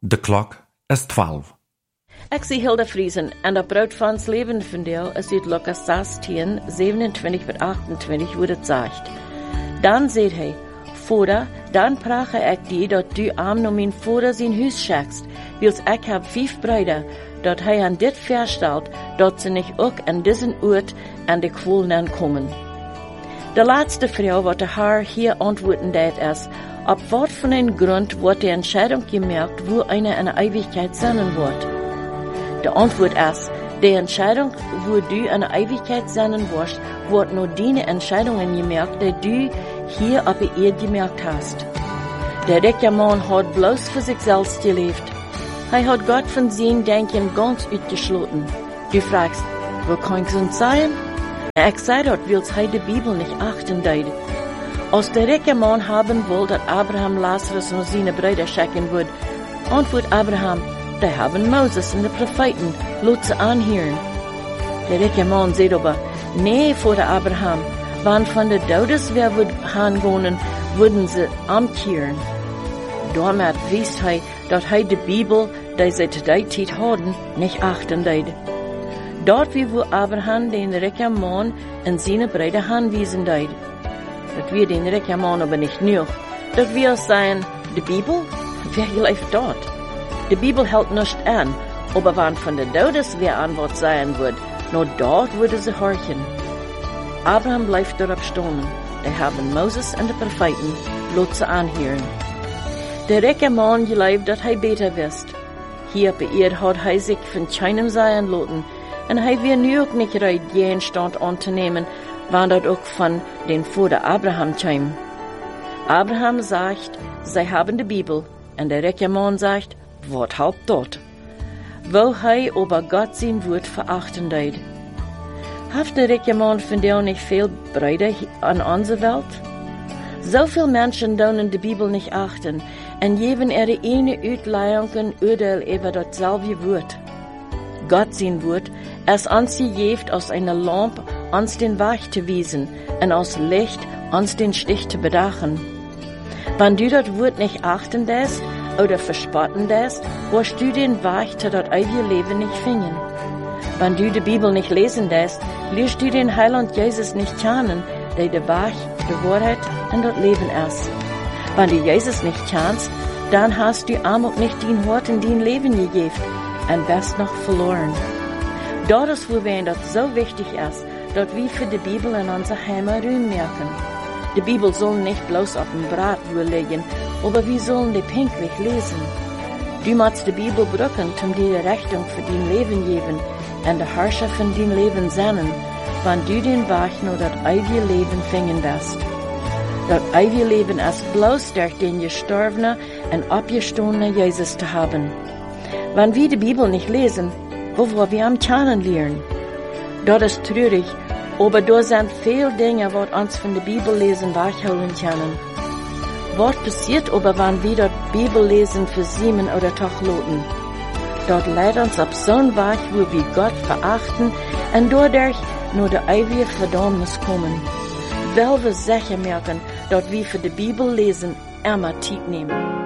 De klok is 12. Ik zie Hilda Friesen en dat brood van het leven van jou is uit Lucas 16, 27 tot 28, wo het zegt. Dan zegt hij, Vader, dan prage ik die dat du aan naar mijn vader zijn huis schickst, wils ik heb 5 bruiden, dat hij aan dit verstelt, dat ze niet ook in diesen oort aan de kwollen komen. De laatste vrouw wat de haar hier antwoorden deed is, op wat van een grond wordt de Entscheidung gemerkt, wo einer in de Ewigkeit sein wird. De antwoord is, de Entscheidung, wo du in de Ewigkeit sein wirst, wordt nur deine Entscheidungen gemerkt, die du hier op de Erde gemerkt hast. Der rijke man hat bloß für sich selbst gelebt. Hij hat Gott von sein Denken ganz uitgesloten. Du fragst, wo kann es uns sein? Ich sei dort, wils hij de Bibel nicht achten deed. Als der rijke man haben will, dat Abraham Lazarus und seine Brüder schicken wird, antwortet Abraham, die haben Moses und die Propheten, laat ze anhören. Der rijke man sagt aber, nee, Vater Abraham, wann von der Todes wer wird hingehen, würden sie amkehren. Damit wisst hij, dat hij de Bibel, die sie zu der Zeit hadden, nicht achten deed. Dort wie wo Abraham den rijke man en seine Brüder anwiesen deed. Dat wir den rijke man aber nicht nur. Dat wir sagen, de Bibel, wer leeft dort? De Bibel hält nicht an, aber wann von der Todes wer Antwort sein wird, nur dort würde sie horchen. Abraham bleibt dort stehen. Die haben Moses und die Propheten, laat ze anhören. Der rijke man gelebt, dat hij beter wist. Hier op de Erde hat hij sich von keinem sein lassen, und hij wird nu ook nicht bereit, jeden Stand anzunehmen, wann dat auch von den Vater Abraham kam. Abraham sagt, sie haben die Bibel, und der rijke man sagt, wat halt dort? Wo hij aber Gott sein Wort verachten deed. Haft der rijke man von dir nicht viel Brüder an unserer Welt? So viele Menschen können die Bibel nicht achten und geben ihre eine Uitleihungen Urteil über dasselbe Wort. Gott sein Wort ist uns gegeben, aus einer Lampe uns den Weg zu wiesen und aus Licht uns den Stich zu bedachen. Wenn du das Wort nicht achten lässt oder verspotten lässt, wirst du den Weg zu das ewige Leben nicht finden. Wenn du die Bibel nicht lesen lässt, lernst du den Heiland Jesus nicht kennen, der der Weg, die Wahrheit und das Leben ist. Wenn du Jesus nicht kennst, dann hast du auch nicht den Wort in dein Leben gegeben und wirst noch verloren. Dort ist, wo wir das so wichtig ist, dass wir für die Bibel in unser Heimat Raum merken. Die Bibel soll nicht bloß auf dem Brat liegen, aber wir sollen die pinklich lesen. Du musst die Bibel brücken, um dir die Richtung für dein Leben geben und der Herrscher von dein Leben sein, wenn du den Weg nur das ewige Leben finden wirst. Das ewige Leben ist bloß durch den gestorbenen und abgestandenen Jesus zu haben. Wenn wir die Bibel nicht lesen, wo wollen wir am Kennenlernen? Das ist traurig, aber da sind viele Dinge, die uns von der Bibel lesen wegholen können. Was passiert aber, wenn wir das Bibellesen versiemen oder tachloten? Dort leidt uns auf so einen Weg, wo wir Gott verachten und dadurch nur der ewige Verdammnis kommen. Weil wir sicher merken, dass wir für die Bibel lesen immer Zeit nehmen.